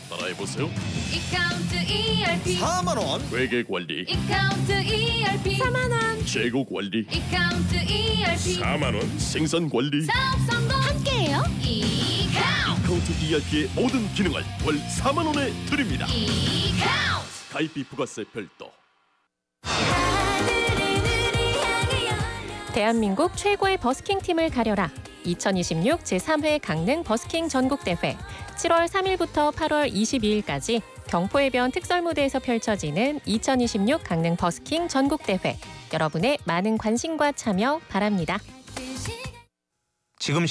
따라해보세요. 이카운트 ERP 4만 원. 회계 관리, 이카운트 ERP 4만 원 재고 관리, 이카운트 ERP 4만 원. 생산 관리, 사업 성공 함께해요. 이카운트 카운트 ERP의 모든 기능을 월 4만 원에 드립니다. 이카운트 가입비 부가세 별도. 대한민국 최고의 버스킹 팀을 가려라. 2026 제3회 강릉 버스킹 전국대회 7월 3일부터 8월 22일까지 경포해변 특설무대에서 펼쳐지는 2026 강릉 버스킹 전국대회. 여러분의 많은 관심과 참여 바랍니다. 지금